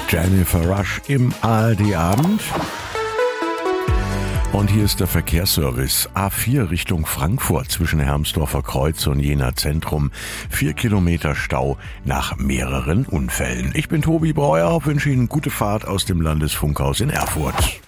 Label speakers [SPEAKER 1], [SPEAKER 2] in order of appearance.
[SPEAKER 1] Jennifer Rush im ARD-Abend. Und hier ist der Verkehrsservice. A4 Richtung Frankfurt zwischen Hermsdorfer Kreuz und Jena Zentrum. 4 Kilometer Stau nach mehreren Unfällen. Ich bin Tobi Breuer, wünsche Ihnen gute Fahrt aus dem Landesfunkhaus in Erfurt.